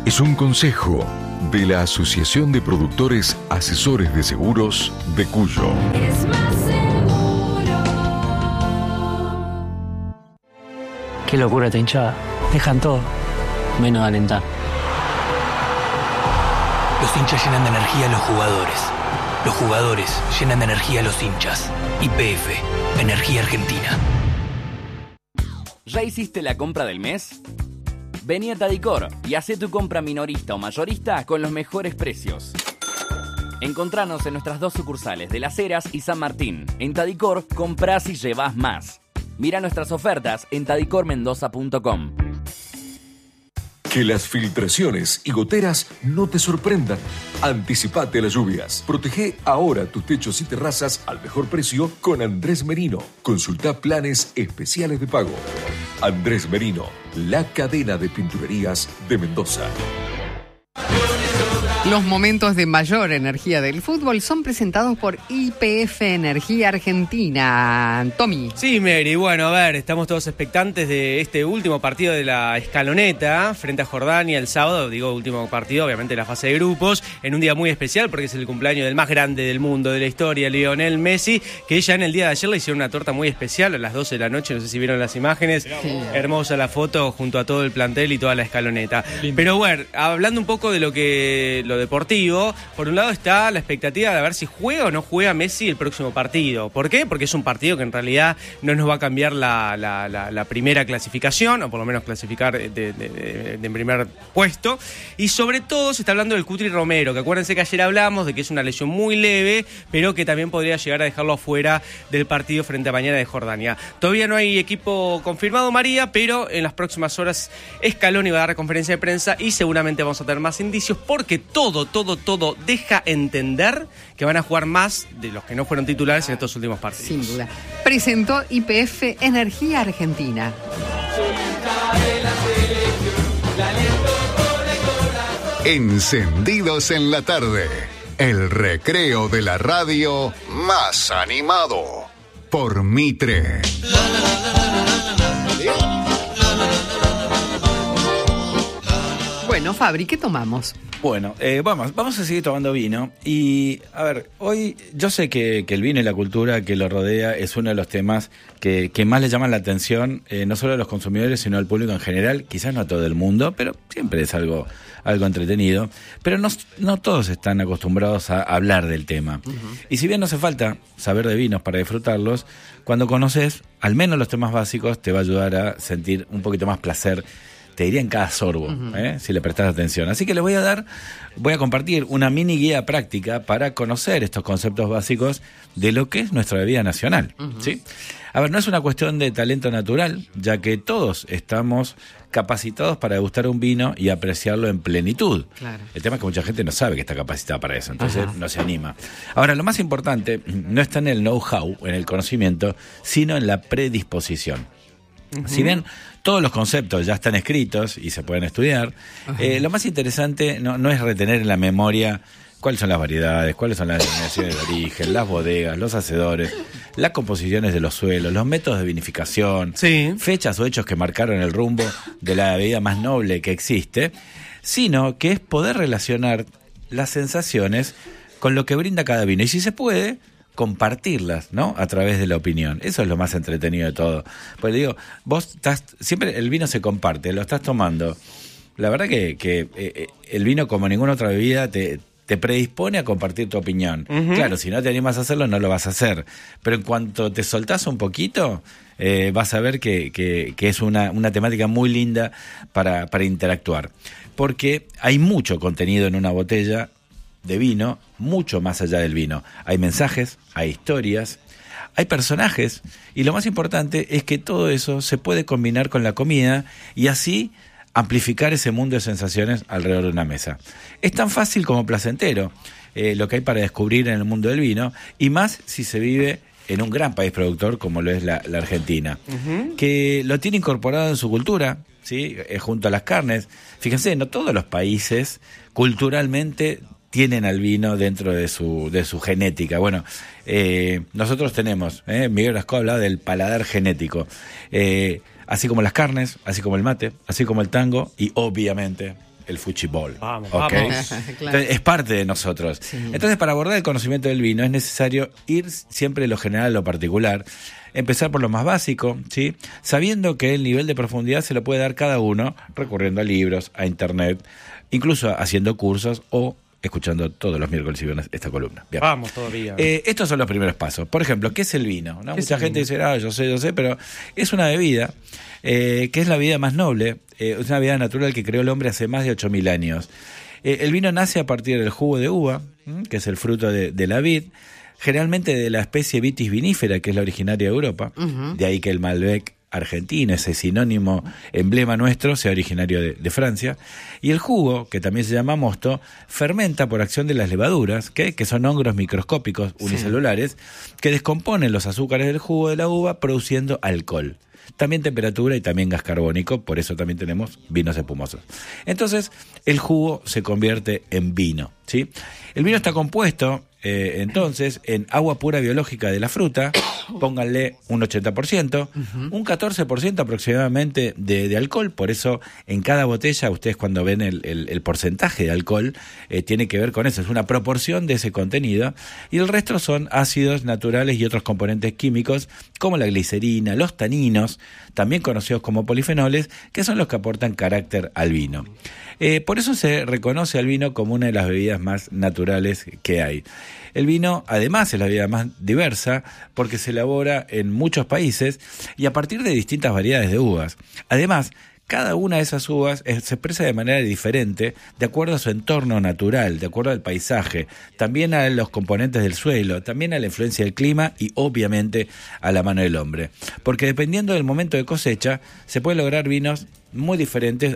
es un consejo de la Asociación de Productores Asesores de Seguros de Cuyo. Es más seguro. Qué locura esta hinchada. Dejan todo, menos alentar. Los hinchas llenan de energía a los jugadores. Los jugadores llenan de energía a los hinchas. YPF, Energía Argentina. ¿Ya hiciste la compra del mes? Vení a Tadicor y hacé tu compra minorista o mayorista con los mejores precios. Encontranos en nuestras 2 sucursales de Las Heras y San Martín. En Tadicor, comprás y llevás más. Mira nuestras ofertas en tadicormendoza.com. Que las filtraciones y goteras no te sorprendan. Anticipate a las lluvias. Protege ahora tus techos y terrazas al mejor precio con Andrés Merino. Consulta planes especiales de pago. Andrés Merino, la cadena de pinturerías de Mendoza. Los momentos de mayor energía del fútbol son presentados por YPF Energía Argentina. Tommy. Sí, Mary, bueno, a ver, estamos todos expectantes de este último partido de la escaloneta frente a Jordania el sábado, digo último partido, obviamente la fase de grupos, en un día muy especial porque es el cumpleaños del más grande del mundo, de la historia, Lionel Messi, que ya en el día de ayer le hicieron una torta muy especial a las 12 de la noche, no sé si vieron las imágenes, sí. Hermosa la foto junto a todo el plantel y toda la escaloneta. Lindo. Pero bueno, hablando un poco de lo deportivo, por un lado está la expectativa de ver si juega o no juega Messi el próximo partido. ¿Por qué? Porque es un partido que en realidad no nos va a cambiar la primera clasificación, o por lo menos clasificar de primer puesto. Y sobre todo se está hablando del Cutri Romero, que acuérdense que ayer hablamos de que es una lesión muy leve, pero que también podría llegar a dejarlo afuera del partido frente a mañana de Jordania. Todavía no hay equipo confirmado, María, pero en las próximas horas Scaloni va a dar conferencia de prensa y seguramente vamos a tener más indicios porque todo deja entender que van a jugar más de los que no fueron titulares en estos últimos partidos. Sin duda. Presentó YPF Energía Argentina. Encendidos en la tarde. El recreo de la radio más animado. Por Mitre. Bueno, Fabri, ¿qué tomamos? Bueno, vamos a seguir tomando vino. Y, a ver, hoy yo sé que el vino y la cultura que lo rodea es uno de los temas que más le llaman la atención, no solo a los consumidores, sino al público en general. Quizás no a todo el mundo, pero siempre es algo entretenido. Pero no todos están acostumbrados a hablar del tema. Uh-huh. Y si bien no hace falta saber de vinos para disfrutarlos, cuando conoces al menos los temas básicos te va a ayudar a sentir un poquito más placer, te diría en cada sorbo, si le prestas atención. Así que les voy a compartir una mini guía práctica para conocer estos conceptos básicos de lo que es nuestra bebida nacional. Uh-huh. ¿Sí? A ver, no es una cuestión de talento natural, ya que todos estamos capacitados para degustar un vino y apreciarlo en plenitud. Claro. El tema es que mucha gente no sabe que está capacitada para eso, entonces no se anima. Ahora, lo más importante no está en el know-how, en el conocimiento, sino en la predisposición. Uh-huh. Si bien todos los conceptos ya están escritos y se pueden estudiar, lo más interesante no es retener en la memoria cuáles son las variedades, cuáles son las denominaciones de origen, las bodegas, los hacedores, las composiciones de los suelos, los métodos de vinificación, fechas o hechos que marcaron el rumbo de la bebida más noble que existe, sino que es poder relacionar las sensaciones con lo que brinda cada vino. Y si se puede, compartirlas, ¿no? A través de la opinión. Eso es lo más entretenido de todo. Pues le digo, siempre el vino se comparte, lo estás tomando. La verdad que el vino, como ninguna otra bebida, te predispone a compartir tu opinión. Uh-huh. Claro, si no te animas a hacerlo, no lo vas a hacer. Pero en cuanto te soltás un poquito, vas a ver que es una temática muy linda para interactuar. Porque hay mucho contenido en una botella de vino, mucho más allá del vino. Hay mensajes, hay historias, hay personajes, y lo más importante es que todo eso se puede combinar con la comida y así amplificar ese mundo de sensaciones alrededor de una mesa. Es tan fácil como placentero lo que hay para descubrir en el mundo del vino, y más si se vive en un gran país productor como lo es la Argentina, que lo tiene incorporado en su cultura, ¿sí? Junto a las carnes. Fíjense, no todos los países culturalmente tienen al vino dentro de su genética. Bueno, nosotros tenemos, Miguel Rascó hablaba del paladar genético, así como las carnes, así como el mate, así como el tango y obviamente el fuchibol. Vamos, ¿ok? vamos. Claro. Entonces, es parte de nosotros. Entonces, para abordar el conocimiento del vino es necesario ir siempre de lo general a lo particular, empezar por lo más básico, ¿sí? Sabiendo que el nivel de profundidad se lo puede dar cada uno recurriendo a libros, a internet, incluso haciendo cursos o escuchando todos los miércoles y viernes esta columna. Bien. Vamos todavía. Estos son los primeros pasos. Por ejemplo, ¿qué es el vino? ¿No? ¿Qué es Mucha el gente vino? dice, yo sé, pero es una bebida que es la bebida más noble, es una bebida natural que creó el hombre hace más de 8.000 años. El vino nace a partir del jugo de uva, que es el fruto de la vid, generalmente de la especie Vitis vinifera, que es la originaria de Europa, de ahí que el Malbec argentino, ese sinónimo, emblema nuestro, sea originario de Francia. Y el jugo, que también se llama mosto, fermenta por acción de las levaduras, que son hongos microscópicos unicelulares, que descomponen los azúcares del jugo de la uva produciendo alcohol. También temperatura y también gas carbónico, por eso también tenemos vinos espumosos. Entonces, el jugo se convierte en vino, ¿sí? El vino está compuesto, entonces, en agua pura biológica de la fruta, pónganle un 80%, un 14% aproximadamente de alcohol, por eso en cada botella, ustedes cuando ven el porcentaje de alcohol, tiene que ver con eso, es una proporción de ese contenido, y el resto son ácidos naturales y otros componentes químicos, como la glicerina, los taninos, también conocidos como polifenoles, que son los que aportan carácter al vino. Por eso se reconoce al vino como una de las bebidas más naturales que hay. El vino, además, es la bebida más diversa porque se elabora en muchos países y a partir de distintas variedades de uvas. Además, cada una de esas uvas se expresa de manera diferente de acuerdo a su entorno natural, de acuerdo al paisaje, también a los componentes del suelo, también a la influencia del clima y obviamente a la mano del hombre. Porque dependiendo del momento de cosecha, se pueden lograr vinos muy diferentes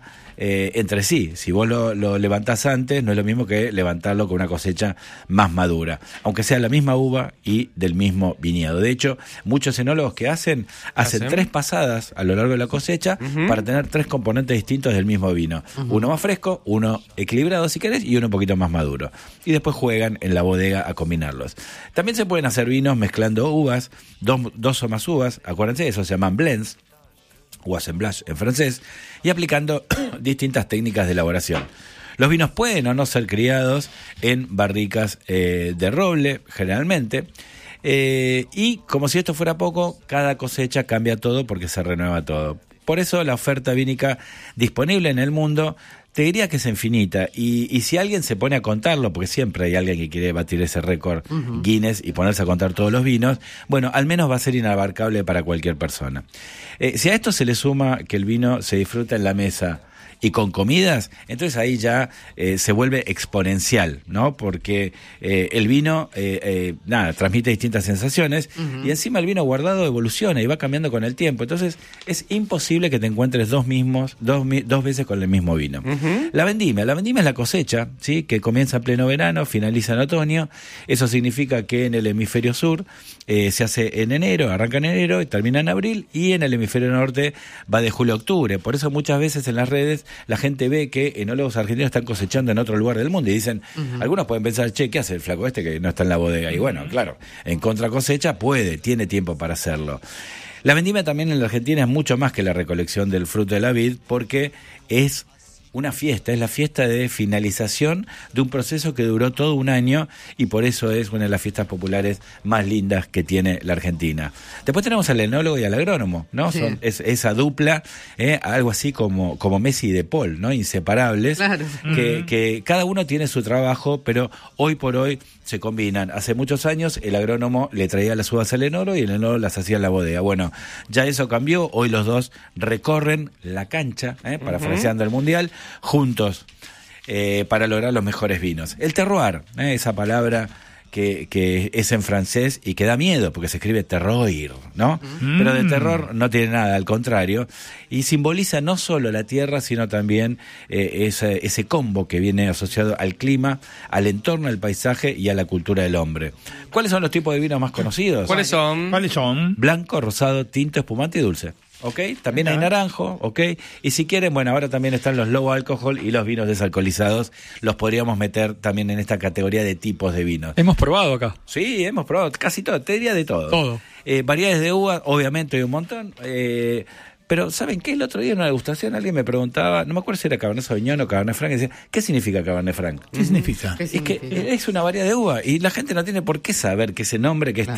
entre sí. Si vos lo levantás antes, no es lo mismo que levantarlo con una cosecha más madura, aunque sea la misma uva y del mismo viñedo. De hecho, muchos enólogos que hacen 3 pasadas a lo largo de la cosecha para tener 3 componentes distintos del mismo vino. Uno más fresco, uno equilibrado si querés y uno un poquito más maduro. Y después juegan en la bodega a combinarlos. También se pueden hacer vinos mezclando uvas, dos o más uvas, acuérdense, eso se llaman blends, o assemblage en francés, y aplicando distintas técnicas de elaboración. Los vinos pueden o no ser criados en barricas de roble, generalmente, y como si esto fuera poco, cada cosecha cambia todo porque se renueva todo. Por eso la oferta vínica disponible en el mundo te diría que es infinita, y si alguien se pone a contarlo, porque siempre hay alguien que quiere batir ese récord Guinness y ponerse a contar todos los vinos, bueno, al menos va a ser inabarcable para cualquier persona. Si a esto se le suma que el vino se disfruta en la mesa y con comidas, entonces ahí ya se vuelve exponencial, ¿no? Porque el vino, transmite distintas sensaciones y encima el vino guardado evoluciona y va cambiando con el tiempo. Entonces es imposible que te encuentres dos veces con el mismo vino. La vendimia es la cosecha, ¿sí? Que comienza en pleno verano, finaliza en otoño. Eso significa que en el hemisferio sur se hace en enero, arranca en enero y termina en abril, y en el hemisferio norte va de julio a octubre. Por eso muchas veces en las redes la gente ve que enólogos argentinos están cosechando en otro lugar del mundo y dicen, algunos pueden pensar, che, ¿qué hace el flaco este que no está en la bodega? Y bueno, claro, en contra cosecha tiene tiempo para hacerlo. La vendimia también en la Argentina es mucho más que la recolección del fruto de la vid, porque es una fiesta, es la fiesta de finalización de un proceso que duró todo un año, y por eso es una de las fiestas populares más lindas que tiene la Argentina. Después tenemos al enólogo y al agrónomo, ¿no? Sí. Es esa dupla, algo así como Messi y De Paul, ¿no? Inseparables, claro. que cada uno tiene su trabajo, pero hoy por hoy se combinan. Hace muchos años el agrónomo le traía las uvas al enólogo y el enólogo las hacía en la bodega. Bueno, ya eso cambió, hoy los dos recorren la cancha, parafraseando el Mundial, juntos, para lograr los mejores vinos. El terroir, esa palabra que es en francés y que da miedo porque se escribe terroir, ¿no? Pero de terror no tiene nada, al contrario, y simboliza no solo la tierra, sino también ese combo que viene asociado al clima, al entorno, al paisaje y a la cultura del hombre. ¿Cuáles son los tipos de vinos más conocidos? ¿Cuáles son? Blanco, rosado, tinto, espumante y dulce. ¿Ok? También hay naranjo, ¿ok? Y si quieren, bueno, ahora también están los low alcohol y los vinos desalcoholizados. Los podríamos meter también en esta categoría de tipos de vinos. Hemos probado acá. Sí, hemos probado casi todo, te diría de todo. Todo. Variedades de uva, obviamente hay un montón. Pero ¿saben qué? El otro día en una degustación alguien me preguntaba, no me acuerdo si era Cabernet Sauvignon o Cabernet Franc, y decía, ¿qué significa Cabernet Franc? ¿Qué significa? ¿Qué Es que significa? es una variedad de uva y la gente no tiene por qué saber que ese nombre que está